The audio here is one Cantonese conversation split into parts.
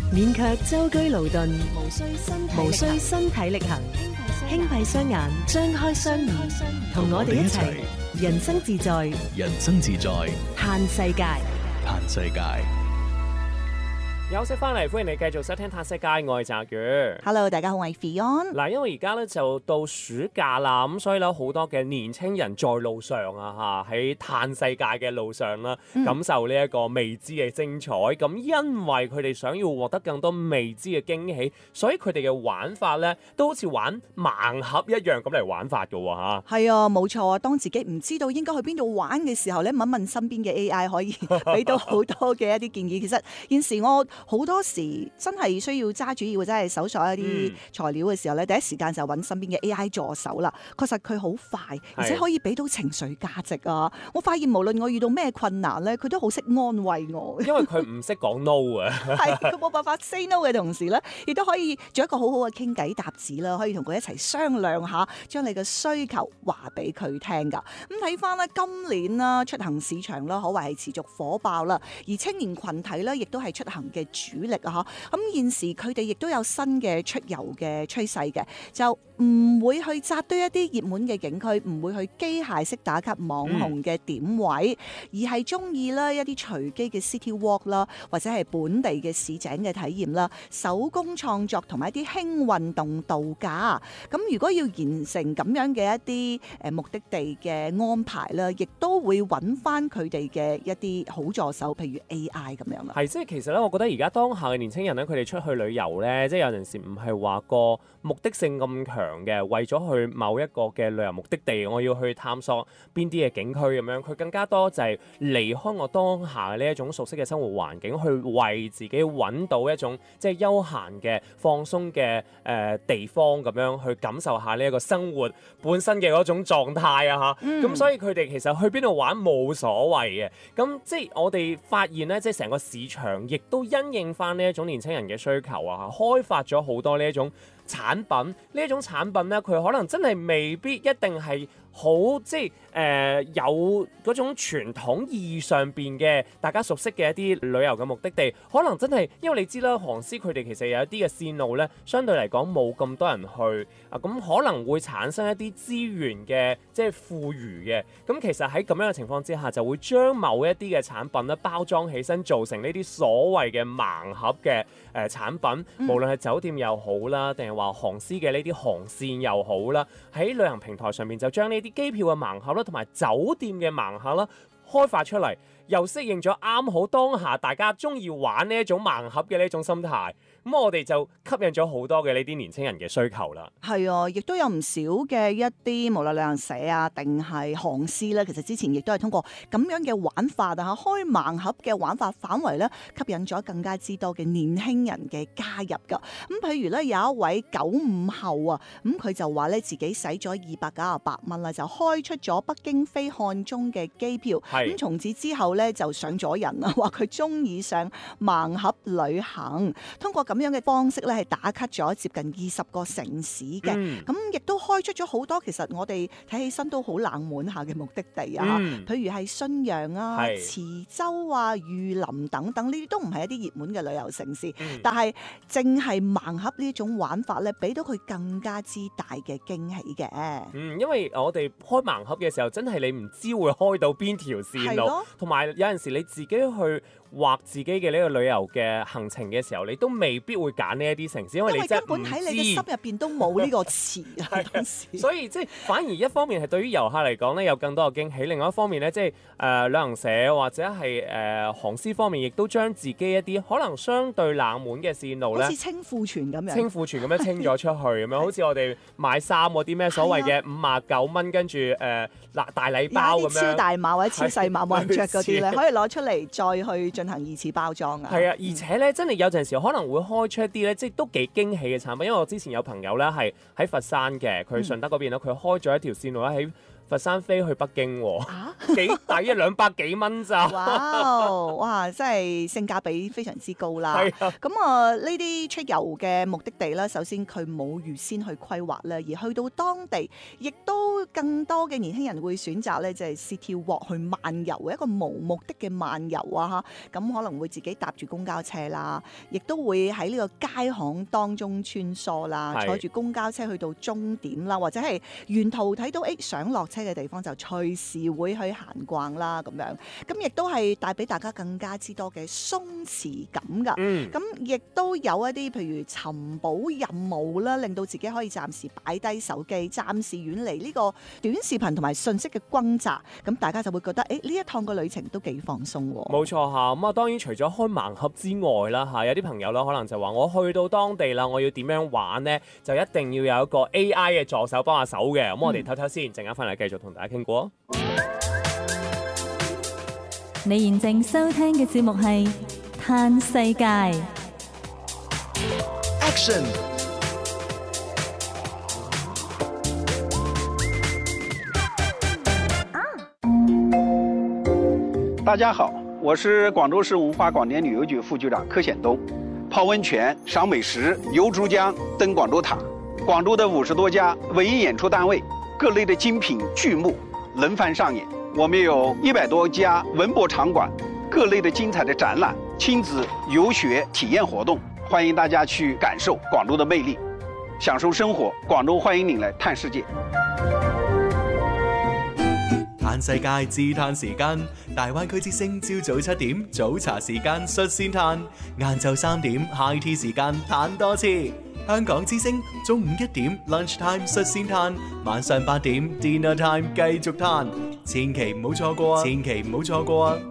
勉強舟車勞頓，無需身體力行，輕閉雙眼，張開雙耳，同我哋一齊人生自在， 人生自在， 嘆世界。 嘆世界。 休息翻嚟，歡迎你繼續收聽《嘆世界》，我係澤宇。 Hello， 大家好，我係 Fion。 嗱，因為而家咧就到暑假啦，咁所以咧好多嘅年青人在路上啊，嚇喺嘆世界嘅路上啦，感受呢一個未知嘅精彩。咁因為佢哋想要獲得更多未知嘅驚喜，所以佢哋嘅玩法咧都好似玩盲盒一樣咁嚟玩法嘅喎嚇。 係啊，冇錯啊！當自己唔知道應該去邊度玩嘅時候咧，問問身邊嘅 AI 可以俾到好多嘅一啲建議。其實現時我好多時真係需要揸主意或者係搜索一啲材料嘅時候咧，第一時間就揾身邊嘅 AI 助手啦。確實佢好快，而且可以俾到情緒價值啊！我發現無論我遇到咩困難咧，佢都好識安慰我。 因為佢唔識講 no 啊， 係佢冇辦法 say no 嘅同時咧，亦都可以做一個好好嘅傾偈搭子啦，可以同佢一齊商量下，將你嘅需求話俾佢聽㗎。咁睇翻咧，今年啦出行市場啦，可謂係持續火爆啦，而青年群體咧，亦都係出行嘅主力啊！咁現時佢哋亦都有新嘅出遊嘅趨勢嘅，就唔會去扎堆一啲熱門嘅景區，唔會去機械式打卡網紅嘅點位，而係中意啦一啲隨機嘅 city walk 啦，或者係本地嘅市井嘅體驗啦，手工創作同埋一啲輕運動度假。咁如果要完成咁樣嘅一啲目的地嘅安排啦，亦都會揾翻佢哋嘅一啲好助手，譬如 AI 咁樣啦。 係，即係其實咧，我覺得而家當下嘅年輕人咧，佢哋出去旅遊咧，即係有陣時唔係話個目的性咁強嘅，為咗去某一個嘅旅遊目的地，我要去探索邊啲嘅景區咁樣，佢更加多就係離開我當下呢一種熟悉嘅生活環境，去為自己揾到一種即係休閒嘅放鬆嘅地方咁樣，去感受下呢一個生活本身嘅嗰種狀態啊嚇。咁所以佢哋其實去邊度玩冇所謂嘅。咁即係我哋發現咧，即係成個市場亦都因應翻呢一種年輕人嘅需求啊，開發咗好多呢一種產品。呢一種產品咧，佢可能真係未必一定係好即係有嗰種傳統意義上邊嘅大家熟悉嘅一啲旅遊嘅目的地，可能真係因為你知啦，航司佢哋其實有一啲嘅線路咧，相對嚟講冇咁多人去啊，咁可能會產生一啲資源嘅即係富裕嘅。咁其實喺咁樣嘅情況之下，就會將某一啲嘅產品咧包裝起身，做成呢啲所謂嘅盲盒嘅產品，無論係酒店又好啦，定係話航司嘅呢啲航線又好啦，喺旅行平台上面就將呢啲機票嘅盲盒啦，同埋酒店嘅盲盒啦開發出嚟，又適應咗啱好當下大家中意玩呢一種盲盒嘅呢一種心態。咁我哋就吸引咗好多嘅呢啲年輕人嘅需求啦。 係啊，亦都有唔少嘅一啲無論旅行社啊，定係航司咧，其實之前亦都係通過咁樣嘅玩法啊，開盲盒嘅玩法範圍咧，吸引咗更加之多嘅年輕人嘅加入㗎。咁譬如咧，有一位95後啊，咁佢就話咧自己使咗298蚊啦，就開出咗北京飛漢中嘅機票。咁從此之後咧就上咗癮啦，話佢中意上盲盒旅行，通過咁樣嘅方式咧，係打卡咗接近20個城市嘅，咁亦都開出咗好多其實我哋睇起身都好冷門下嘅目的地啊，譬如係信陽啊、慈州啊、玉林等等，呢啲都唔係一啲熱門嘅旅遊城市，但係淨係盲盒呢種玩法咧，俾到佢更加之大嘅驚喜嘅。 因為我哋開盲盒嘅時候，真係你唔知會開到邊條線路，同埋有陣時你自己去畫自己嘅呢個旅遊嘅行程嘅時候，你都未必會揀呢一啲城市，因為你真係唔知， 根本喺你嘅心入邊都冇呢個詞啊。當時所以即係反而一方面係對於遊客嚟講咧有更多嘅驚喜，另外一方面咧即係旅行社或者係航司方面，亦都將自己一啲可能相對冷門嘅線路咧， 好似清庫存咁樣， 清咗出去咁樣，好似我哋買衫嗰啲咩所謂嘅59蚊，跟住大禮包咁樣， 超大碼或者超細碼冇人着嗰啲咧，可以攞出嚟再去進行二次包裝啊。 係啊，而且咧真係有陣時可能會開出一啲咧，即係都幾驚喜嘅產品。因為我之前有朋友咧係喺佛山嘅，佢順德嗰邊咧，佢開咗一條線路咧喺佛山飛去北京喎， 啊！ 幾抵啊，200幾蚊咋？ 哇！真係性價比非常之高啦。 係啊， 咁啊，呢啲出遊嘅目的地咧，首先佢冇預先去規劃咧，而去到當地，亦都更多嘅年輕人會選擇咧，就係 City Walk 去漫遊，一個無目的嘅漫遊啊嚇。咁可能會自己搭住公交車啦，亦都會喺呢個街巷當中穿梭啦， 係坐住公交車去到終點啦，或者係沿途睇到想落車嘅地方就隨時會去閒逛啦咁樣。咁亦都係帶俾大家更加之多嘅鬆弛感㗎。 嗯， 咁亦都有一啲譬如尋寶任務啦，令到自己可以暫時擺低手機，暫時遠離呢個短視頻同埋信息嘅轟炸，咁大家就會覺得呢一趟嘅旅程都幾放鬆喎。 冇錯嚇。咁啊，當然除咗開盲盒之外啦嚇，有啲朋友啦可能就話我去到當地啦，我要點樣玩呢？就一定要有一個 AI 嘅助手幫下手嘅。咁我哋唞唞先，陣間翻嚟繼續同大家傾過。 你現正收聽嘅節目係《嘆世界》。 Action！ 大家好，我是廣州市文化廣電旅遊局副局長柯顯東。泡溫泉、賞美食、遊珠江、登廣州塔，廣州的50多家文藝演出單位，各類的精品劇目輪番上演。我們有100多家文博場館，各類的精彩的展覽、親子遊學體驗活動，歡迎大家去感受廣州的魅力，享受生活。廣州歡迎您來嘆世界。 嘆世界自嘆時間，大灣區之聲朝早7點早茶時間率先嘆，晏晝3點 high tea 時間嘆多次。香港之聲中午1點 lunch time 率先嘆，晚上8點 dinner time 繼續嘆，千祈唔好錯過啊！千祈唔好錯過啊！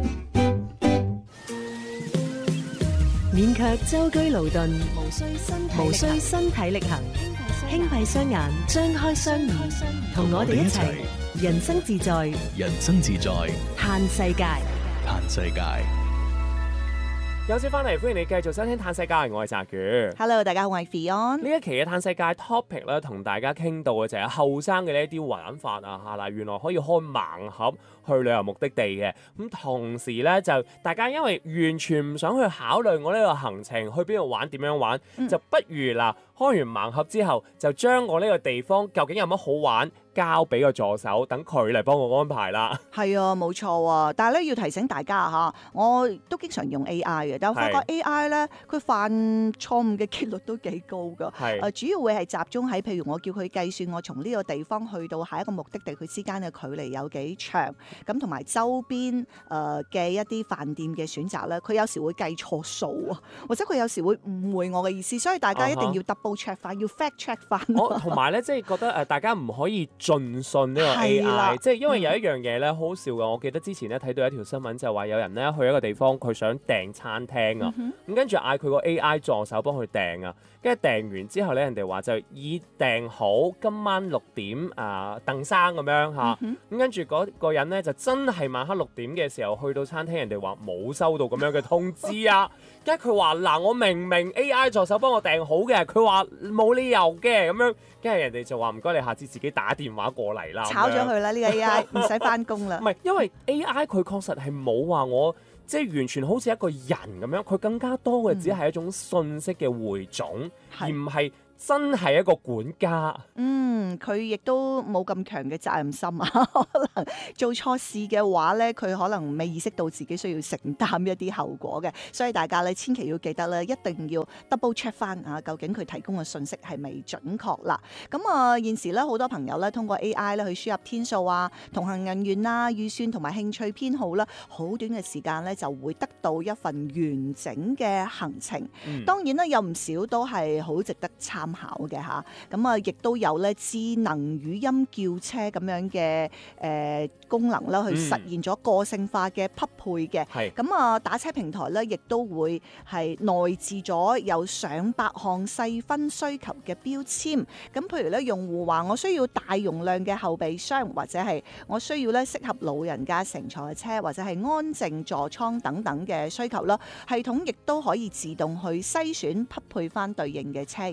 免卻舟車勞頓，無需身體力行，輕閉雙眼，張開雙耳，同我哋一齊人生自在， 人生自在， 嘆世界。 嘆世界。 有請翻嚟，歡迎你繼續收聽《嘆世界》，我係澤宇。 Hello， 大家好，我係 Fion。 呢一期嘅《嘆世界》topic 咧，同大家傾到嘅就係後生嘅呢一啲玩法啊嚇嗱，原來可以開盲盒去旅遊目的地嘅。咁同時咧，就大家因為完全唔想去考慮我呢個行程去邊度玩、點樣玩，就不如嗱開完盲盒之後，就將我呢個地方究竟有乜好玩，交俾個助手，等佢嚟幫我安排啦。 係啊，冇錯啊！但係咧要提醒大家嚇，我都經常用 AI 嘅，但我發覺 AI 咧佢犯錯誤嘅機率都幾高㗎。 係主要會係集中喺譬如我叫佢計算我從呢個地方去到下一個目的地佢之間嘅距離有幾長，咁同埋周邊嘅一啲飯店嘅選擇咧，佢有時會計錯數啊，或者佢有時會誤會我嘅意思，所以大家一定要 double check 翻，要 fact check 翻。 我同埋咧，即係覺得大家唔可以盡信呢個係啦 AI，即係因為有一樣嘢咧好好笑嘅。我記得之前咧睇到一條新聞，就係話有人咧去一個地方，佢想訂餐廳啊，咁跟住嗌佢個 AI 助手幫佢訂啊，跟住訂完之後咧，人哋話就已訂好今晚6點鄧生咁樣嚇，咁跟住嗰個人咧就真係晚黑6點嘅時候去到餐廳，人哋話冇收到咁樣嘅通知啊，跟住佢話嗱，我明明 AI 助手幫我訂好嘅，佢話冇理由嘅咁樣，跟住人哋就話唔該你下次自己打電話過嚟啦， 炒咗佢啦呢個 AI，唔使翻工啦。 唔係，因為 AI 佢確實係冇話我即係完全好似一個人咁樣，佢更加多嘅只係一種信息嘅匯總，而唔係真係一個管家。 佢亦都冇咁強嘅責任心啊，可能做錯事嘅話咧，佢可能未意識到自己需要承擔一啲後果嘅，所以大家咧千祈要記得咧，一定要 double check 翻究竟佢提供嘅信息係咪準確啦。咁現時咧好多朋友咧通過 AI 咧去輸入天數啊、同行人員啦、預算同埋興趣偏好啦，好短嘅時間咧就會得到一份完整嘅行程。當然咧有唔少都係好值得參考嘅嚇。咁亦都有咧智能語音叫車咁樣嘅功能啦，去實現咗個性化嘅匹配嘅。咁打車平台咧，亦都會係內置咗有上百項細分需求嘅標籤。咁譬如咧，用戶話我需要大容量嘅後備箱，或者係我需要咧適合老人家乘坐嘅車，或者係安靜座艙等等嘅需求啦。系統亦都可以自動去篩選匹配翻對應嘅車型嘅。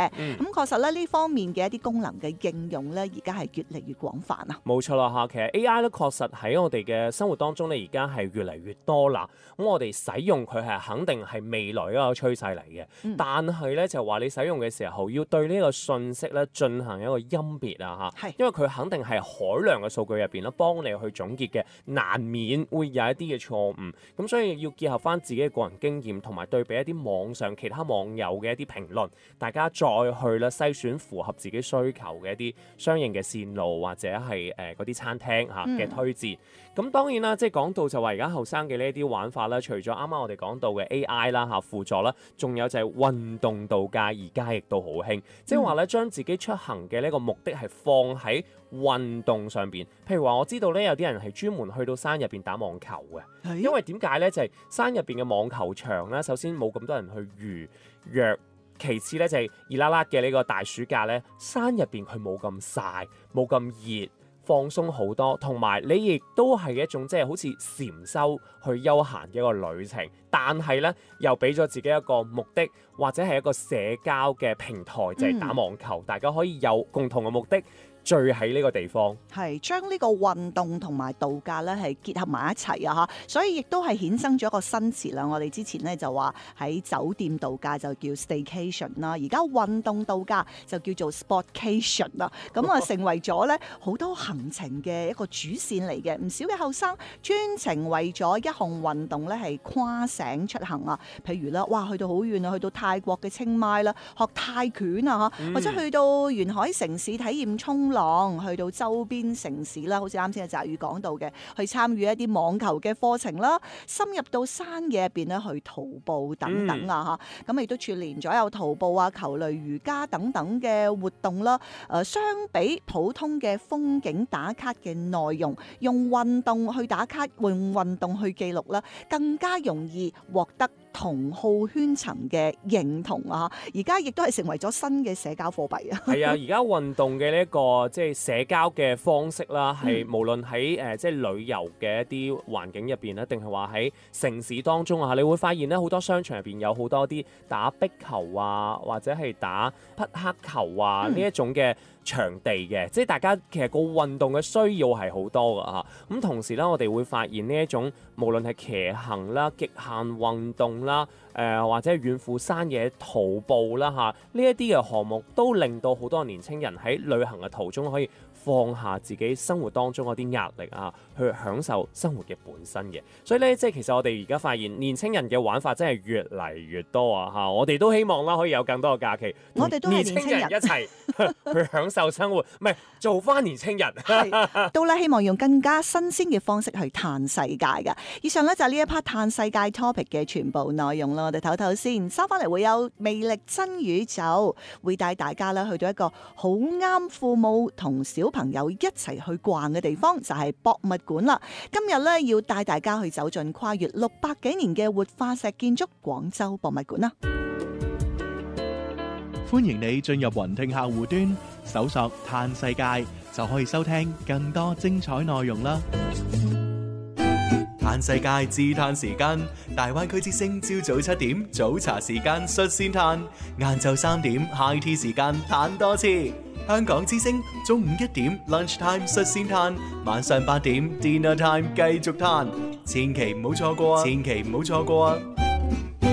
嘅。咁確實咧呢方面嘅一啲功能嘅應用咧，而家係越嚟越廣泛啊。 冇錯啦嚇，其實 AI 咧確實喺我哋嘅生活當中咧，而家係越嚟越多啦。咁我哋使用佢係肯定係未來一個趨勢嚟嘅。但係咧就話你使用嘅時候要對呢個信息咧進行一個甄別啊嚇，因為佢肯定係海量嘅數據入邊咧幫你去總結嘅，難免會有一啲嘅錯誤。咁所以要結合翻自己嘅個人經驗，同埋對比一啲網上其他網友嘅一啲評論，大家再去咧篩選符合自己需求嘅一啲相應嘅線路或者係嗰啲餐廳嚇嘅推薦。咁當然啦，即係講到就話而家後生嘅呢一啲玩法啦，除咗啱啱我哋講到嘅 AI 啦嚇輔助啦，仲有就係運動度假，而家亦都好興，即係話咧將自己出行嘅呢個目的係放喺運動上邊。譬如話我知道咧有啲人係專門去到山入邊打網球嘅，因為點解咧就係山入邊嘅網球場咧，首先冇咁多人去預約。其次咧就係熱辣辣嘅呢個大暑假咧，山入邊佢冇咁曬，冇咁熱，放鬆好多，同埋你亦都係一種即係好似禪修去休閒嘅一個旅程，但係咧又俾咗自己一個目的，或者係一個社交嘅平台，就係打網球，大家可以有共同嘅目的。聚喺呢個地方，係將呢個運動同埋度假咧係結合埋一齊啊！嚇，所以亦都係衍生咗一個新詞啦。我哋之前咧就話喺酒店度假就叫 staycation 啦，而家運動度假就叫做 sportcation 啦。咁啊成為咗咧好多行程嘅一個主線嚟嘅。唔少嘅後生專程為咗一項運動咧係跨省出行啊。譬如啦，哇去到好遠啊，去到泰國嘅清邁啦，學泰拳啊嚇，或者去到沿海城市體驗衝浪，去到周邊城市啦，好似啱先嘅澤宇講到嘅，去參與一啲網球嘅課程啦，深入到山野入邊咧去徒步等等啊嚇，咁亦都串聯咗有徒步啊、球類瑜伽等等嘅活動啦。相比普通嘅風景打卡嘅內容，用運動去打卡，用運動去記錄啦，更加容易獲得同好圈層嘅認同啊！而家亦都係成為咗新嘅社交貨幣啊！係啊，而家運動嘅呢一個即係社交嘅方式啦，係無論喺即係旅遊嘅一啲環境入邊咧，定係話喺城市當中啊，你會發現咧好多商場入邊有好多啲打壁球啊，或者係打匹克球啊呢一種嘅場地嘅，即係大家其實個運動嘅需要係好多㗎嚇。咁同時咧，我哋會發現呢一種無論係騎行啦、極限運動啦、或者係遠赴山野徒步啦嚇，呢一啲嘅項目都令到好多年輕人喺旅行嘅途中可以放下自己生活當中嗰啲壓力啊，去享受生活嘅本身嘅。所以咧，即係其實我哋而家發現年輕人嘅玩法真係越嚟越多啊嚇！我哋都希望啦，可以有更多嘅假期，我哋都係年輕人一齊去享受生活，唔係做翻年輕人。都咧希望用更加新鮮嘅方式去嘆世界㗎。以上咧就係呢一 part 嘆世界 topic 嘅全部內容啦。我哋唞唞先，收翻嚟會有魅力真宇宙，會帶大家咧去到一個好啱父母同小朋友一齊去逛嘅地方，就係博物館啦。今日咧要帶大家去走進跨越600幾年嘅活化石建築廣州博物館啦。 歡迎你進入雲聽客戶端，搜索嘆世界，就可以收聽更多精彩內容啦。嘆世界自嘆時間，大灣區之聲朝早7點早茶時間率先嘆，晏晝3點 high tea 時間嘆多次。香港之聲中午1點 lunch time 率先嘆，晚上8點 dinner time 繼續嘆，千祈唔好錯過啊！千祈唔好錯過啊！